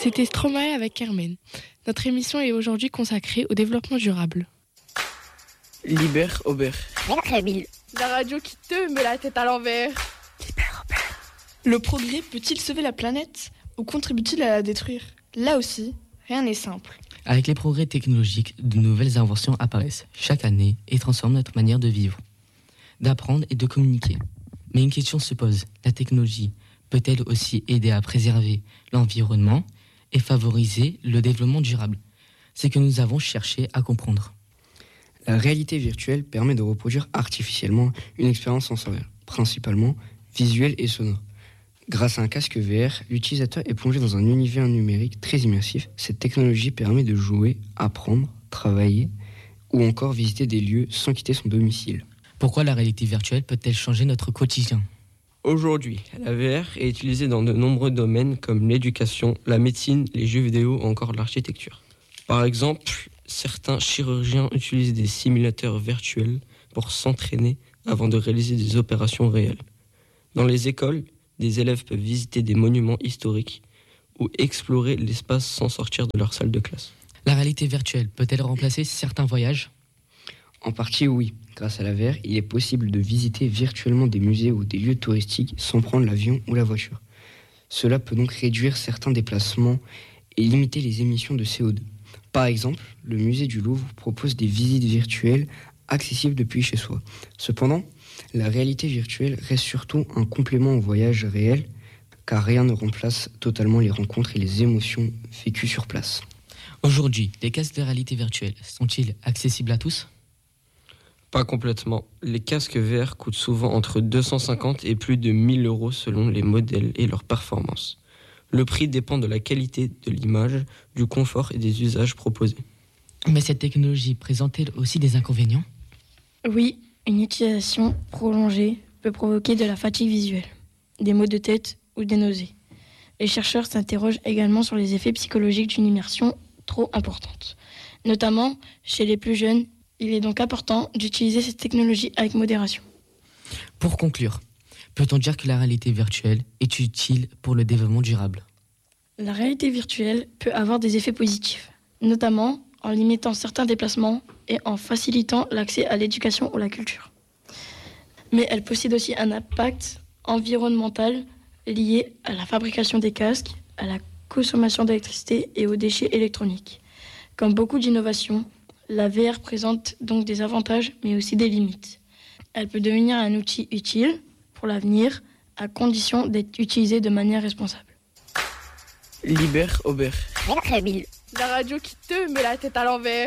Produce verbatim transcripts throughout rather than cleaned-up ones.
C'était Stromae avec Carmen. Notre émission est aujourd'hui consacrée au développement durable. Liber Aubert. La radio qui te met la tête à l'envers. Le progrès peut-il sauver la planète ou contribue-t-il à la détruire ? Là aussi, rien n'est simple. Avec les progrès technologiques, de nouvelles inventions apparaissent chaque année et transforment notre manière de vivre, d'apprendre et de communiquer. Mais une question se pose, la technologie peut-elle aussi aider à préserver l'environnement et favoriser le développement durable ? C'est ce que nous avons cherché à comprendre. La réalité virtuelle permet de reproduire artificiellement une expérience sensorielle, principalement visuelle et sonore. Grâce à un casque V R, l'utilisateur est plongé dans un univers numérique très immersif. Cette technologie permet de jouer, apprendre, travailler ou encore visiter des lieux sans quitter son domicile. Pourquoi la réalité virtuelle peut-elle changer notre quotidien ? Aujourd'hui, la V R est utilisée dans de nombreux domaines comme l'éducation, la médecine, les jeux vidéo ou encore l'architecture. Par exemple, certains chirurgiens utilisent des simulateurs virtuels pour s'entraîner avant de réaliser des opérations réelles. Dans les écoles, des élèves peuvent visiter des monuments historiques ou explorer l'espace sans sortir de leur salle de classe. La réalité virtuelle peut-elle remplacer certains voyages ? En partie, oui. Grâce à la V R, il est possible de visiter virtuellement des musées ou des lieux touristiques sans prendre l'avion ou la voiture. Cela peut donc réduire certains déplacements et limiter les émissions de C O deux. Par exemple, le musée du Louvre propose des visites virtuelles accessibles depuis chez soi. Cependant, la réalité virtuelle reste surtout un complément au voyage réel, car rien ne remplace totalement les rencontres et les émotions vécues sur place. Aujourd'hui, les casques de réalité virtuelle sont-ils accessibles à tous ? Pas complètement. Les casques V R coûtent souvent entre deux cent cinquante et plus de mille euros selon les modèles et leurs performances. Le prix dépend de la qualité de l'image, du confort et des usages proposés. Mais cette technologie présente-t-elle aussi des inconvénients ? Oui, une utilisation prolongée peut provoquer de la fatigue visuelle, des maux de tête ou des nausées. Les chercheurs s'interrogent également sur les effets psychologiques d'une immersion trop importante. Notamment chez les plus jeunes, il est donc important d'utiliser cette technologie avec modération. Pour conclure, peut-on dire que la réalité virtuelle est utile pour le développement durable ? La réalité virtuelle peut avoir des effets positifs, notamment en limitant certains déplacements et en facilitant l'accès à l'éducation ou la culture. Mais elle possède aussi un impact environnemental lié à la fabrication des casques, à la consommation d'électricité et aux déchets électroniques. Comme beaucoup d'innovations, la V R présente donc des avantages mais aussi des limites. Elle peut devenir un outil utile pour l'avenir, à condition d'être utilisée de manière responsable. Liber Aubert. La radio qui te met la tête à l'envers.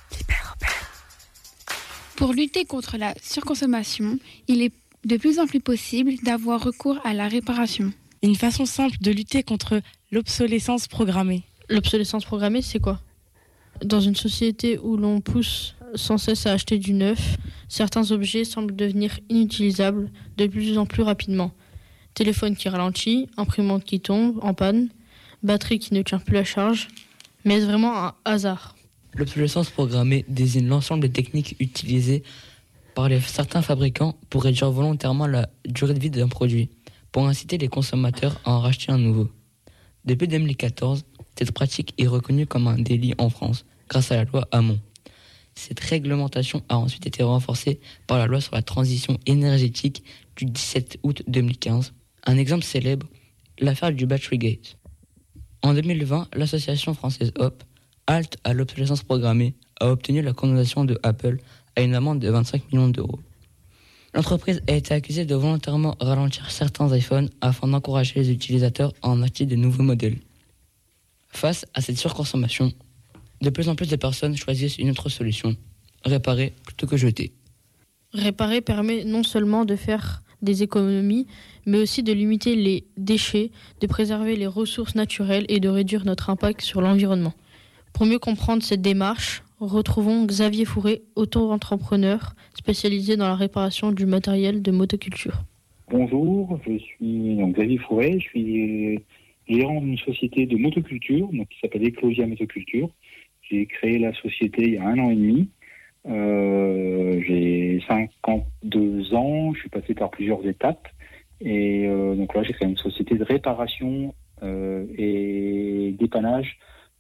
Pour lutter contre la surconsommation, il est de plus en plus possible d'avoir recours à la réparation. Une façon simple de lutter contre l'obsolescence programmée. L'obsolescence programmée, c'est quoi ? Dans une société où l'on pousse sans cesse à acheter du neuf, certains objets semblent devenir inutilisables de plus en plus rapidement. Téléphone qui ralentit, imprimante qui tombe en panne, batterie qui ne tient plus la charge. Mais est-ce vraiment un hasard ? L'obsolescence programmée désigne l'ensemble des techniques utilisées par les, certains fabricants pour réduire volontairement la durée de vie d'un produit, pour inciter les consommateurs à en racheter un nouveau. Depuis deux mille quatorze, cette pratique est reconnue comme un délit en France, grâce à la loi Hamon. Cette réglementation a ensuite été renforcée par la loi sur la transition énergétique du dix-sept août deux mille quinze. Un exemple célèbre, l'affaire du Batterygate. En deux mille vingt, l'association française Hop, Halte à l'obsolescence programmée, a obtenu la condamnation de Apple à une amende de vingt-cinq millions d'euros. L'entreprise a été accusée de volontairement ralentir certains iPhones afin d'encourager les utilisateurs à en acheter de nouveaux modèles. Face à cette surconsommation, de plus en plus de personnes choisissent une autre solution, réparer plutôt que jeter. Réparer permet non seulement de faire des économies, mais aussi de limiter les déchets, de préserver les ressources naturelles et de réduire notre impact sur l'environnement. Pour mieux comprendre cette démarche, retrouvons Xavier Fourré, auto-entrepreneur spécialisé dans la réparation du matériel de motoculture. Bonjour, je suis donc Xavier Fourré, je suis gérant d'une société de motoculture donc, qui s'appelle Eclosia Motoculture. J'ai créé la société il y a un an et demi. Euh, j'ai cinquante-deux ans, je suis passé par plusieurs étapes. Et euh, donc là, j'ai créé une société de réparation euh, et dépannage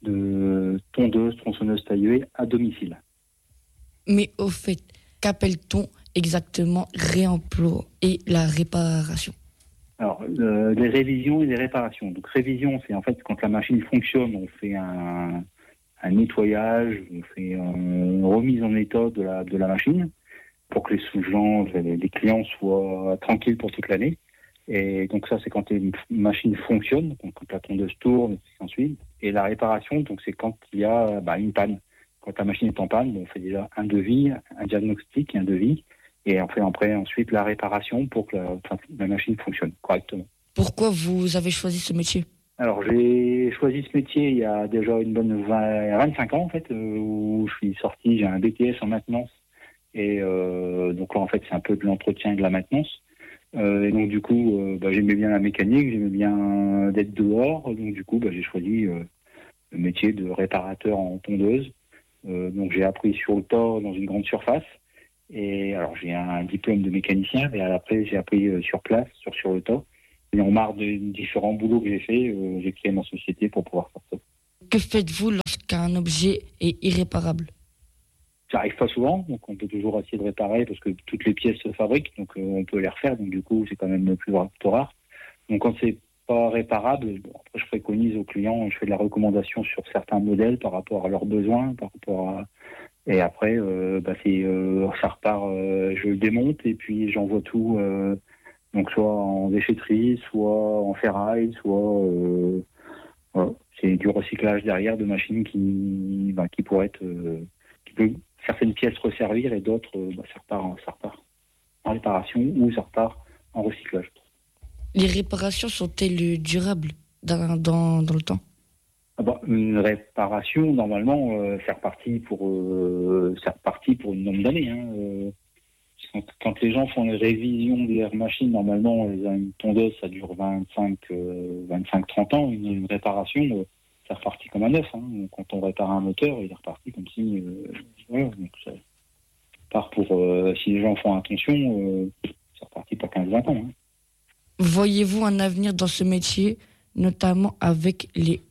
de tondeuses, tronçonneuses, tailleuses à domicile. Mais au fait, qu'appelle-t-on exactement réemploi et la réparation? Alors, euh, les révisions et les réparations. Donc, révision, c'est en fait quand la machine fonctionne, on fait un, un nettoyage, on fait une remise en état de la, de la machine pour que les sous-gens, les, les clients soient tranquilles pour toute l'année. Et donc ça, c'est quand une machine fonctionne, donc quand la tondeuse tourne, et ainsi de suite. Et la réparation, donc c'est quand il y a bah, une panne. Quand la machine est en panne, on fait déjà un devis, un diagnostic et un devis. Et on fait après ensuite la réparation pour que la, enfin, la machine fonctionne correctement. Pourquoi vous avez choisi ce métier? Alors j'ai choisi ce métier il y a déjà une bonne vingt, vingt-cinq ans en fait, euh, où je suis sorti, j'ai un B T S en maintenance. Et euh, donc là en fait c'est un peu de l'entretien et de la maintenance. Euh, et donc du coup euh, bah, j'aimais bien la mécanique, j'aimais bien d'être dehors. Donc du coup bah, j'ai choisi euh, le métier de réparateur en tondeuse. Euh, donc j'ai appris sur le tas dans une grande surface. Et alors j'ai un diplôme de mécanicien et après j'ai appris euh, sur place, sur, sur le tas. Et en marre des différents boulots que j'ai fait, euh, j'ai créé ma société pour pouvoir faire ça. Que faites-vous lorsqu'un objet est irréparable? Ça arrive pas souvent, donc on peut toujours essayer de réparer parce que toutes les pièces se fabriquent, donc euh, on peut les refaire, donc du coup c'est quand même plus rare. Donc quand c'est pas réparable, bon, après je préconise aux clients, je fais de la recommandation sur certains modèles par rapport à leurs besoins, par rapport à... Et après, euh, bah c'est, euh, ça repart, euh, je le démonte et puis j'envoie tout, euh, donc soit en déchetterie, soit en ferraille, soit... Euh, voilà. C'est du recyclage derrière de machines qui, bah, qui pourraient être... Euh, qui peut certaines pièces resservir et d'autres, euh, bah, ça, repart, ça repart en réparation ou ça repart en recyclage. Les réparations sont-elles durables dans, dans, dans le temps? Ah bah, une réparation, normalement, euh, c'est reparti pour, euh, c'est reparti pour une nombre d'années. Hein. Euh, quand, quand les gens font les révisions de leur machine, normalement, une tondeuse, ça dure vingt-cinq, trente ans. Une, une réparation, euh, c'est reparti comme un neuf. Hein. Quand on répare un moteur, il est reparti comme si... Euh, voilà, donc ça part pour... Euh, si les gens font attention, euh, c'est reparti pour quinze vingt ans. Hein. Voyez-vous un avenir dans ce métier, notamment avec les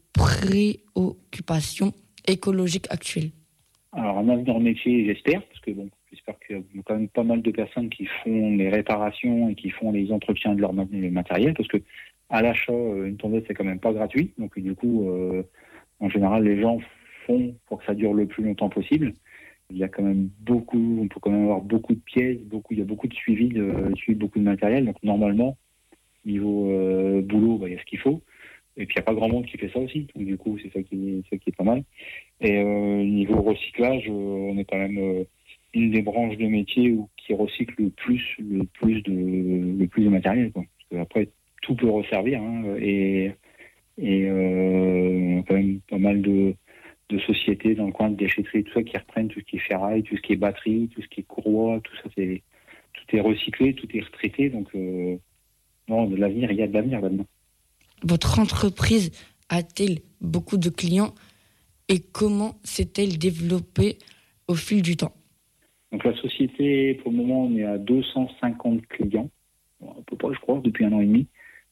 préoccupations écologiques actuelles? Alors, un avenir au métier, j'espère, parce que bon, j'espère qu'il y a quand même pas mal de personnes qui font les réparations et qui font les entretiens de leur matériel, parce que à l'achat, une tondeuse, c'est quand même pas gratuit. Donc, du coup, euh, en général, les gens font pour que ça dure le plus longtemps possible. Il y a quand même beaucoup, on peut quand même avoir beaucoup de pièces, beaucoup, il y a beaucoup de suivi, de, suivi de beaucoup de matériel. Donc, normalement, niveau euh, boulot, bah, il y a ce qu'il faut. Et puis, il n'y a pas grand monde qui fait ça aussi. Donc, du coup, c'est ça qui, ça qui est pas mal. Et euh, niveau recyclage, euh, on est quand même euh, une des branches de métier où, qui recycle le plus, le plus de, le plus de matériel, quoi. Parce que après, tout peut resservir. Hein, et et euh, on a quand même pas mal de, de sociétés dans le coin de déchetterie, tout ça, qui reprennent tout ce qui est ferraille, tout ce qui est batterie, tout ce qui est courroie, tout ça, c'est, tout est recyclé, tout est retraité. Donc, euh, non, de l'avenir, il y a de l'avenir là-dedans. Votre entreprise a-t-elle beaucoup de clients et comment s'est-elle développée au fil du temps? Donc la société, pour le moment, on est à deux cent cinquante clients, à peu près, je crois, depuis un an et demi.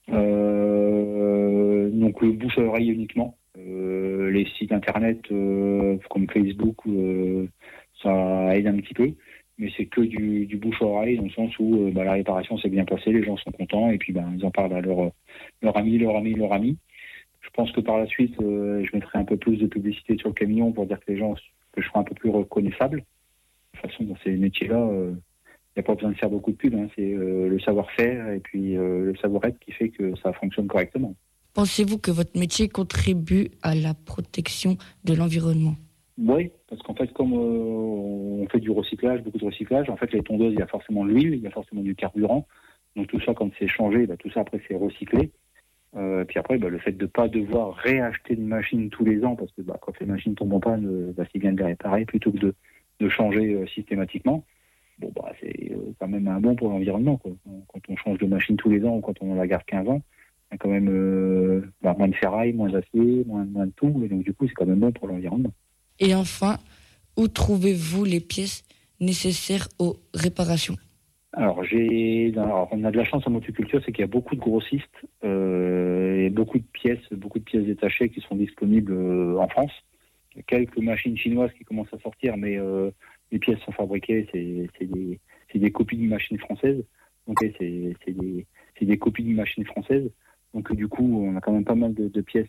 Euh, donc le bouche à oreille uniquement. Euh, les sites internet euh, comme Facebook, euh, ça aide un petit peu. Mais c'est que du, du bouche à oreille, dans le sens où euh, bah, la réparation s'est bien passée, les gens sont contents, et puis bah, ils en parlent à leur, leur ami, leur ami, leur ami. Je pense que par la suite, euh, je mettrai un peu plus de publicité sur le camion pour dire que les gens, que je serai un peu plus reconnaissable. De toute façon, dans ces métiers-là, il euh, n'y a pas besoin de faire beaucoup de pub, hein. C'est euh, le savoir-faire et puis euh, le savoir-être qui fait que ça fonctionne correctement. Pensez-vous que votre métier contribue à la protection de l'environnement? Oui, parce qu'en fait, comme euh, on fait du recyclage, beaucoup de recyclage, en fait, les tondeuses, il y a forcément de l'huile, il y a forcément du carburant. Donc tout ça, quand c'est changé, bah, tout ça, après, c'est recyclé. Euh, puis après, bah, le fait de ne pas devoir réacheter une machine tous les ans, parce que bah, quand les machines tombent en panne, bah, c'est bien de les réparer plutôt que de, de changer euh, systématiquement. Bon, bah, c'est euh, quand même un bon pour l'environnement, quoi. Quand on change de machine tous les ans ou quand on la garde quinze ans, il y a quand même euh, bah, moins de ferraille, moins d'acier, moins, moins de tout. Et donc, du coup, c'est quand même bon pour l'environnement. Et enfin, où trouvez-vous les pièces nécessaires aux réparations? Alors, j'ai, alors, on a de la chance en motoculture, c'est qu'il y a beaucoup de grossistes euh, et beaucoup de pièces, beaucoup de pièces détachées qui sont disponibles euh, en France. Il y a quelques machines chinoises qui commencent à sortir, mais euh, les pièces sont fabriquées, c'est, c'est, des, c'est des copies de machines françaises. Donc, c'est, c'est, des, c'est des copies de machines françaises. Donc, du coup, on a quand même pas mal de, de pièces